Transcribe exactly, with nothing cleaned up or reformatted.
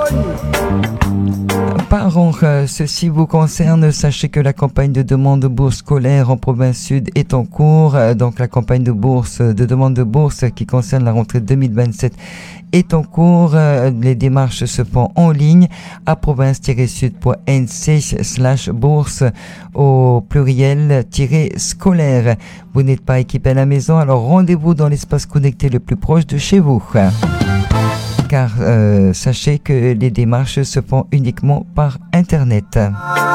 Parents, euh, ceci vous concerne, sachez que la campagne de demande de bourse scolaire en province sud est en cours. Euh, donc la campagne de bourse de demande de bourse qui concerne la rentrée deux mille vingt-sept est en cours. Euh, les démarches se font en ligne à province-sud.nc slash bourse au pluriel-scolaire. Vous n'êtes pas équipé à la maison, alors rendez-vous dans l'espace connecté le plus proche de chez vous. Car euh, sachez que les démarches se font uniquement par Internet.